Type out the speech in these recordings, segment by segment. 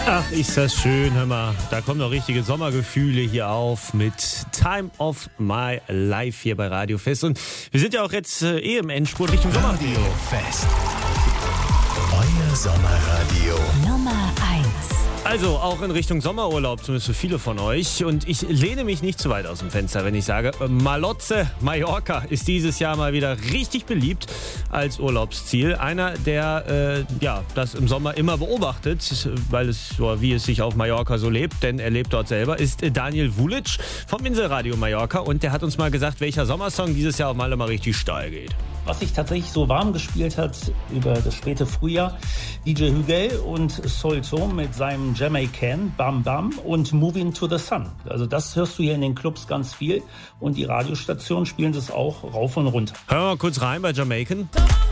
Ach, ist das schön, hör mal. Da kommen noch richtige Sommergefühle hier auf mit Time of My Life hier bei Radio Fest. Und wir sind ja auch jetzt im Endspurt Richtung Sommerradio. Radio Fest. Euer Sommerradio. Nummer 1. Also auch in Richtung Sommerurlaub, zumindest für viele von euch. Und ich lehne mich nicht zu weit aus dem Fenster, wenn ich sage, Malotze, Mallorca ist dieses Jahr mal wieder richtig beliebt als Urlaubsziel. Einer, der das im Sommer immer beobachtet, wie es sich auf Mallorca so lebt, denn er lebt dort selber, ist Daniel Vulic vom Inselradio Mallorca. Und der hat uns mal gesagt, welcher Sommersong dieses Jahr auf Malle mal richtig steil geht. Was sich tatsächlich so warm gespielt hat über das späte Frühjahr, DJ Hugel und Solto mit seinem Jamaican, Bam Bam und Moving to the Sun. Also das hörst du hier in den Clubs ganz viel und die Radiostationen spielen das auch rauf und runter. Hören wir mal kurz rein bei Jamaican.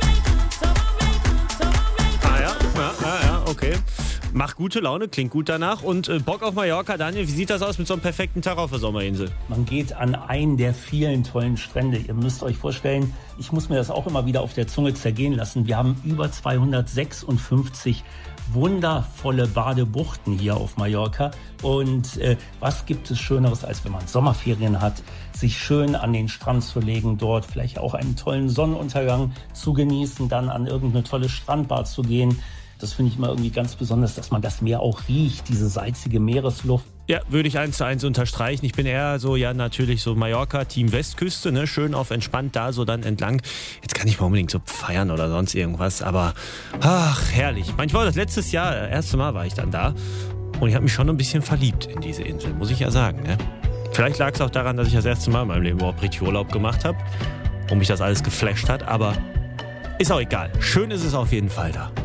Okay. Macht gute Laune, klingt gut danach. Und Bock auf Mallorca, Daniel, wie sieht das aus mit so einem perfekten Tag auf der Sommerinsel? Man geht an einen der vielen tollen Strände. Ihr müsst euch vorstellen, ich muss mir das auch immer wieder auf der Zunge zergehen lassen. Wir haben über 256 wundervolle Badebuchten hier auf Mallorca. Und was gibt es Schöneres, als wenn man Sommerferien hat, sich schön an den Strand zu legen, dort vielleicht auch einen tollen Sonnenuntergang zu genießen, dann an irgendeine tolle Strandbar zu gehen. Das finde ich immer irgendwie ganz besonders, dass man das Meer auch riecht, diese salzige Meeresluft. Ja, würde ich 1:1 unterstreichen. Ich bin eher so, natürlich so Mallorca, Team Westküste, ne? Schön auf entspannt da so dann entlang. Jetzt kann ich mal unbedingt so feiern oder sonst irgendwas, aber herrlich. Manchmal das letztes Jahr, das erste Mal war ich dann da und ich habe mich schon ein bisschen verliebt in diese Insel, muss ich ja sagen, ne? Vielleicht lag es auch daran, dass ich das erste Mal in meinem Leben überhaupt richtig Urlaub gemacht habe und mich das alles geflasht hat, aber ist auch egal. Schön ist es auf jeden Fall da.